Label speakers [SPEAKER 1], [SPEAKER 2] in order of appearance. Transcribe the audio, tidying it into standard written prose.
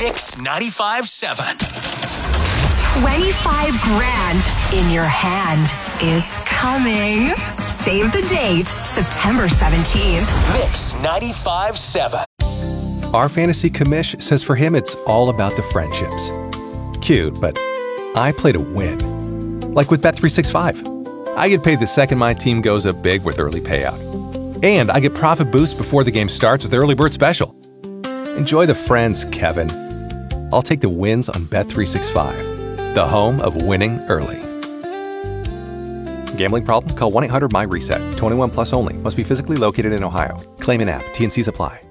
[SPEAKER 1] Mix 95.7.
[SPEAKER 2] 25 grand in your hand is coming. Save the date, September 17th.
[SPEAKER 1] Mix 95.7.
[SPEAKER 3] Our fantasy commish says for him it's all about the friendships. Cute, but I play to win. Like with Bet365. I get paid the second my team goes up big with early payout. And I get profit boost before the game starts with Early Bird Special. Enjoy the friends, Kevin. I'll take the wins on Bet365, the home of winning early. Gambling problem? Call 1-800-MY-RESET. 21 plus only. Must be physically located in Ohio. Claim in app. T&Cs apply.